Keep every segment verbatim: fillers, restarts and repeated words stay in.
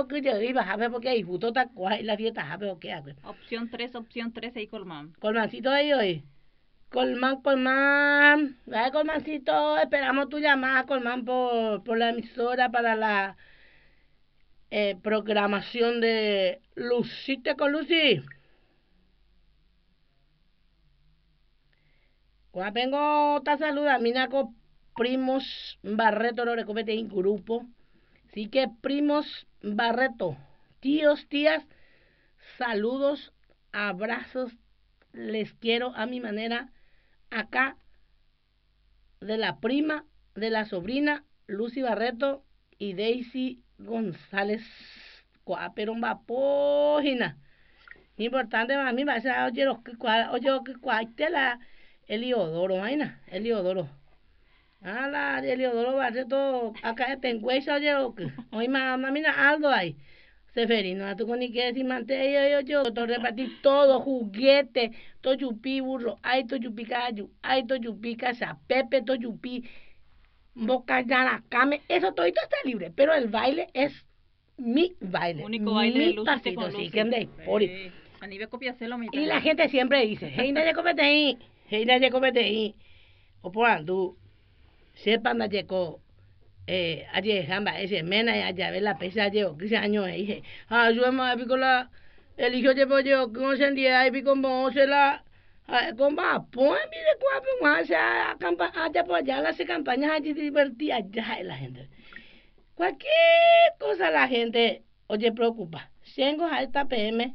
que yo iba a ver porque ahí justo está cuál la fiesta, ¿sabes o qué? Opción tres, opción tres, ahí Colmán. Colmancito ahí hoy. Colmán, Colmán. Ay, Colmancito, esperamos tu llamada, Colmán, por, por la emisora para la eh, programación de Lucite con Lucy. Cuando vengo, te saluda, Minaco Primos Barreto, lo recopete en grupo. Así que, primos Barreto, tíos, tías, saludos, abrazos, les quiero a mi manera, acá, de la prima, de la sobrina, Lucy Barreto y Daisy González. Cuaperomba pógina. Importante para mí, va a ser, oye, oye, oye, la Eliodoro, vaina, Eliodoro. Ah, la Eliodoro Barreto, acá en Pengüesa, oye, hoy mamá, mira, Aldo ahí. Seferino, a tu con ni que decir mantello, yo, yo, todo repartir todo, juguete, todo yupi burro, ay, todo yupi gallo, ay, todo yupi casa, pepe, todo yupi, boca yaracame, eso todo está libre, pero el baile es mi baile, único baile mi de Lucy pasito, con sí, Lucy. que ande, por Eh, a nivel copiacelo, mi y la gente siempre dice, hey, nadie comete ahí, hey, nadie comete ahí, o por andu, sepan nadie co, eh, ayer jamba ese mena y allá ve la pesa yo quince años y dije ah yo me pico la el hijo de pollo con sendía y pico mo se la con va pues mire cuál más se acampa allá por allá hace campañas allí divertida allá la gente cualquier cosa la gente oye preocupa tengo a esta P M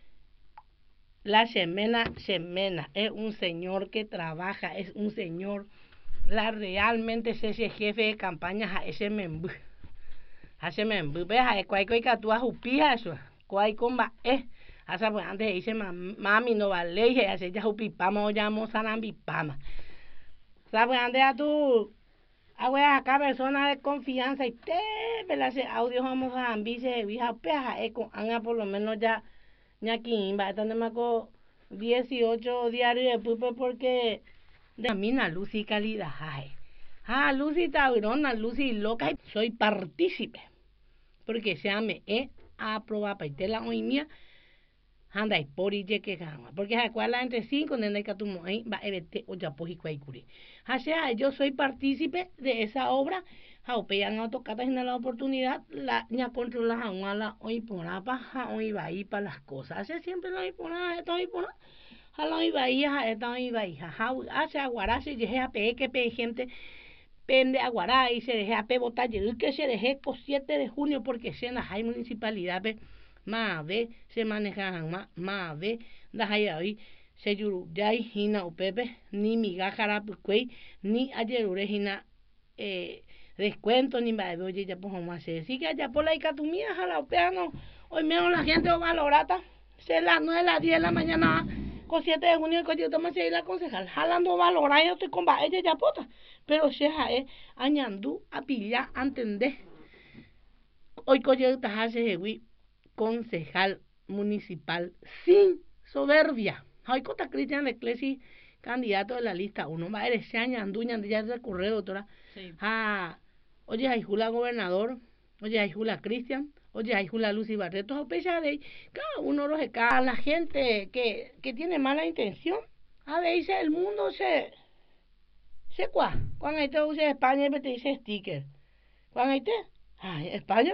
la semana semana es un señor que trabaja es un señor la realmente es ese jefe de campaña a ese membu a ese membu ve a cuál coi que tú a jupia eso cuál comba es asa pues antes dice mami no vale y hace ya jupipama ya mozarambi pama sabes antes a tú a acá persona de confianza y te ve ese audio vamos a ambice vieja peja eco anga por lo menos ya ya aquí va estando más con dieciocho diarios de pupe porque de mina Lucy calidad ay ah Lucy taurona Lucy loca soy partícipe porque se ame e aproba para la hoy mía anda y por y que gama porque a cual entre cinco nene que tu mujer va a verte o ya poji cuai curi sea yo soy partícipe de esa obra jaupean autocatas en la oportunidad la ña controla a la hoy por la paja hoy va ahí para las cosas hace siempre lo por esto y por hala iba ahí a esta iba ahí hace aguarase y a pe que pe gente pende aguará y se deje a pe botar que se deje con siete de junio porque se na hay municipalidad pe más ve se manejan más más ve da hay ahí se yuru ya hina upepe ni migajara pues ni ayer urejina eh descuento ni va oye ya pues vamos a hacer así que allá por la icatumía jala opeano hoy menos la gente valorata se las nueve las diez de la mañana con siete de junio que yo tomo se la concejal jalando valora yo estoy con va ella ya pota pero se ja es añandú a pillar entender hoy coye tajarse jewi concejal municipal sin soberbia hoy cota Cristian de Clesi candidato de la lista uno va a eres se añandú ya se corre doctora sí. ah oye hay jula gobernador oye hay jula Cristian oye hay jula Lucy Barreto a pesar de cada uno los de cada la gente que que tiene mala intención a veces el mundo se se cuá cuando hay te usa España te dice sticker cuando hay te ay España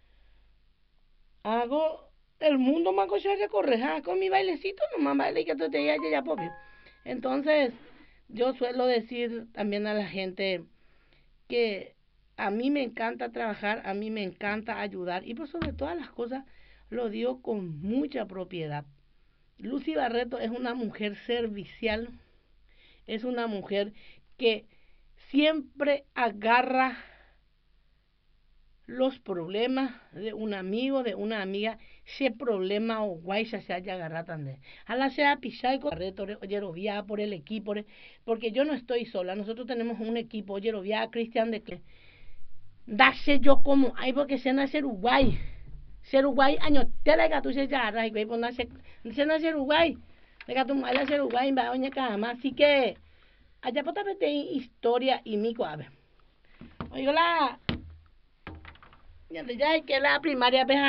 hago el mundo más cosa se corre ah, con mi bailecito nomás baile que tú te ya ya popio entonces yo suelo decir también a la gente que a mí me encanta trabajar, a mí me encanta ayudar y por sobre todas las cosas lo digo con mucha propiedad. Lucy Barreto es una mujer servicial, es una mujer que siempre agarra los problemas de un amigo, de una amiga, ese problema o guay se haya agarrado también. A la sea pisar con Barreto, oye, vía por el equipo, porque yo no estoy sola, nosotros tenemos un equipo, oye, vía Cristian de que darse yo como ay porque se nace Uruguay ser Uruguay año tela que tú se ya rai güey pues nace se nace Uruguay de que tú mal hacer Uruguay va oña cama así que allá por tapete historia y mi cuave oiga la ya que la primaria